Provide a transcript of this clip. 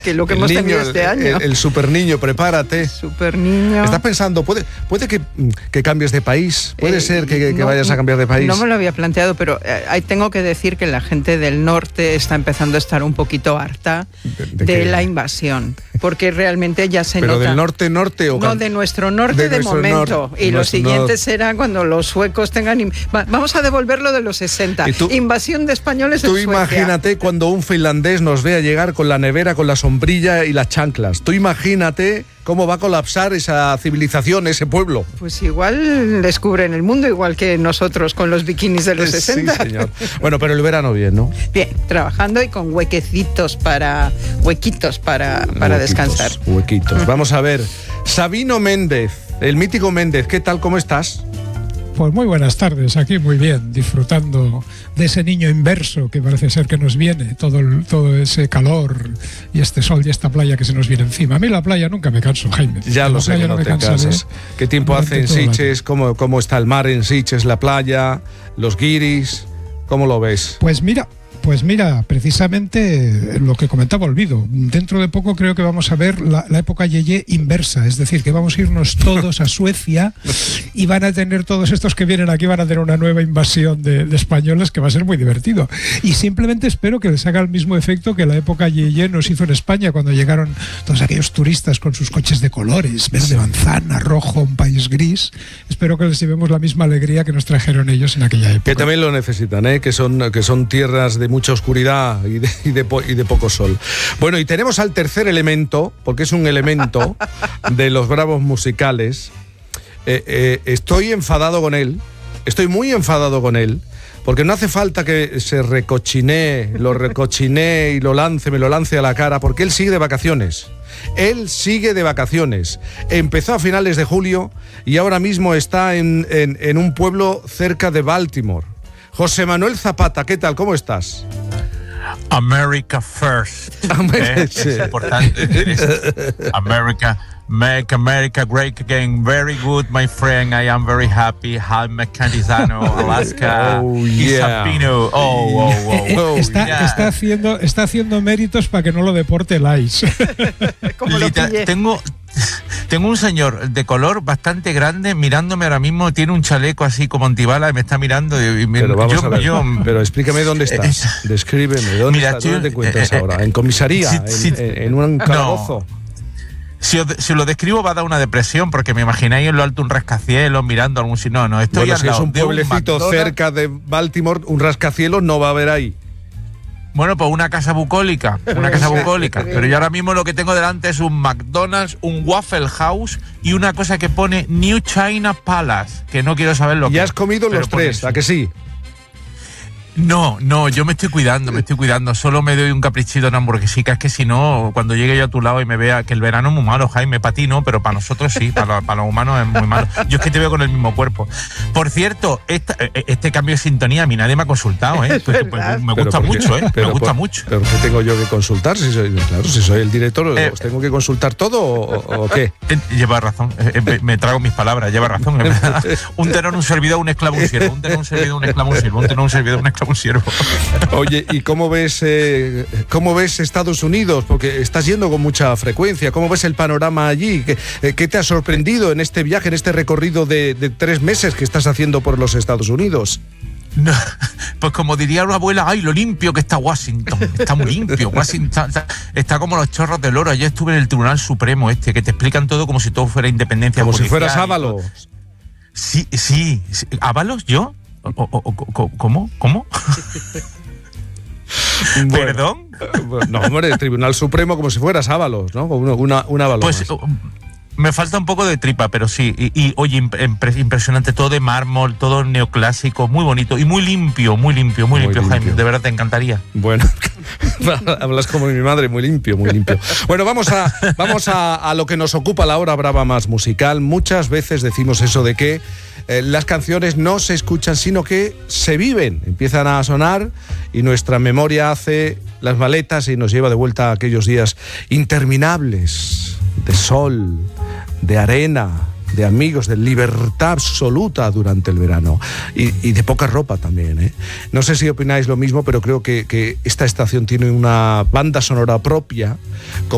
que lo que hemos tenido este año. El super niño, prepárate. Super niño. ¿Estás pensando, puede que cambies de país? ¿Puede ser que vayas a cambiar de país? No me lo había planteado, pero tengo que decir que la gente del norte está empezando a estar un poquito harta de la invasión, porque realmente ya se nota. ¿Pero del norte o...? No, de nuestro norte de momento. Y lo siguiente será cuando los suecos tengan... Vamos a devolver lo de los 60. Invasión de españoles en Suecia. Tú imagínate cuando un finlandés nos vea llegar con la nevera, con la sombrilla y las chanclas. Tú imagínate cómo va a colapsar esa civilización, ese pueblo. Pues igual descubren el mundo, igual que nosotros con los bikinis de los 60. Sí, señor. Bueno, pero el verano bien, ¿no? Bien, trabajando y con huequitos para descansar. Huequitos. Vamos a ver. Sabino Méndez, el mítico Méndez, ¿qué tal? ¿Cómo estás? Pues muy buenas tardes, aquí muy bien, disfrutando de ese niño inverso que parece ser que nos viene, todo ese calor y este sol y esta playa que se nos viene encima. A mí la playa nunca me canso, Jaime. Ya lo sé que no te cansas. ¿Qué tiempo hace en Sitges? ¿Cómo está el mar en Sitges, la playa, los guiris? ¿Cómo lo ves? Pues mira, precisamente lo que comentaba Olvido, dentro de poco creo que vamos a ver la época Yeye inversa, es decir, que vamos a irnos todos a Suecia y van a tener todos estos que vienen aquí, van a tener una nueva invasión de españoles que va a ser muy divertido. Y simplemente espero que les haga el mismo efecto que la época Yeye nos hizo en España cuando llegaron todos aquellos turistas con sus coches de colores, verde manzana, rojo, un país gris. Espero que les llevemos la misma alegría que nos trajeron ellos en aquella época. Que también lo necesitan, que son tierras de mucha oscuridad y de poco sol. Bueno, y tenemos al tercer elemento, porque es un elemento de los Bravos musicales. Estoy enfadado con él, estoy muy enfadado con él, porque no hace falta que se recochinee y me lo lance a la cara, porque él sigue de vacaciones. Él sigue de vacaciones. Empezó a finales de julio y ahora mismo está en un pueblo cerca de Baltimore. José Manuel Zapata, ¿qué tal? ¿Cómo estás? America first. Es importante. America, make America great again. Very good, my friend. I am very happy. Jaime Cantizano, Alaska. Oh, yeah. Isapino. Está haciendo méritos para que no lo deporte el ICE. Tengo un señor de color bastante grande mirándome ahora mismo, tiene un chaleco así como antibala y me está mirando. Pero vamos a ver, pero explícame dónde estás. Descríbeme, ¿dónde te encuentras ahora? ¿En comisaría? ¿En un calabozo? No. Si os lo describo va a dar una depresión, porque me imagináis en lo alto un rascacielos mirando algún sitio. No, estoy bueno, al si lado es un pueblecito cerca de Baltimore, un rascacielos no va a haber ahí. Bueno, pues una casa bucólica. Pero yo ahora mismo lo que tengo delante es un McDonald's, un Waffle House y una cosa que pone New China Palace, que no quiero saber lo que es. ¿Ya has comido los tres? ¿A que sí? No, yo me estoy cuidando. Solo me doy un caprichito en hamburguesica. Es que si no, cuando llegue yo a tu lado y me vea que el verano es muy malo, Jaime, para ti no, pero para nosotros sí, para los humanos es muy malo. Yo es que te veo con el mismo cuerpo. Por cierto, este cambio de sintonía a mí nadie me ha consultado, pues me gusta mucho, me gusta mucho. ¿Pero qué tengo yo que consultar? Si soy el director, ¿os tengo que consultar todo o qué? Lleva razón, me trago mis palabras, lleva razón. Un tenor, un servidor, un esclavo, un siervo. Un tenor, un servidor, un esclavo, un siervo. Un tenor, un servidor, un esclavo, un siervo. Oye, ¿y cómo ves Estados Unidos? Porque estás yendo con mucha frecuencia. ¿Cómo ves el panorama allí? ¿Qué te ha sorprendido en este viaje, en este recorrido de 3 meses que estás haciendo por los Estados Unidos? No, pues como diría una abuela, ¡ay, lo limpio que está Washington! Está muy limpio. Washington está como los chorros del oro. Ayer estuve en el Tribunal Supremo que te explican todo como si todo fuera independencia como judicial. Como si fueras Ábalos. Sí. ¿Ábalos yo? ¿Cómo? Bueno, ¿Perdón? No, hombre, el Tribunal Supremo como si fueras Ábalos, ¿no? Una balona. Pues me falta un poco de tripa, pero sí. Y oye, impresionante, todo de mármol, todo neoclásico, muy bonito y muy limpio, Jaime. De verdad te encantaría. Bueno, hablas como mi madre, muy limpio. Bueno, vamos a lo que nos ocupa la hora brava más musical. Muchas veces decimos eso de que las canciones no se escuchan, sino que se viven. Empiezan a sonar y nuestra memoria hace las maletas y nos lleva de vuelta a aquellos días interminables de sol, de arena, de amigos, de libertad absoluta durante el verano y de poca ropa también, No sé si opináis lo mismo, pero creo que esta estación tiene una banda sonora propia.